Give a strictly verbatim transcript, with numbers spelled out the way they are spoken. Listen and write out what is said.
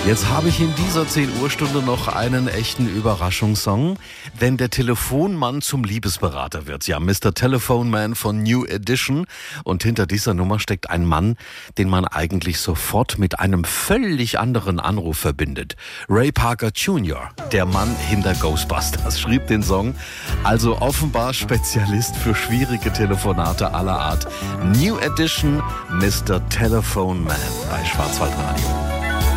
Jetzt habe ich in dieser zehn Uhr Stunde noch einen echten Überraschungssong. Wenn der Telefonmann zum Liebesberater wird, ja, Mister Telephone Man von New Edition. Und hinter dieser Nummer steckt ein Mann, den man eigentlich sofort mit einem völlig anderen Anruf verbindet. Ray Parker Junior, der Mann hinter Ghostbusters, schrieb den Song. Also offenbar Spezialist für schwierige Telefonate aller Art. New Edition, Mister Telephone Man bei Schwarzwaldradio.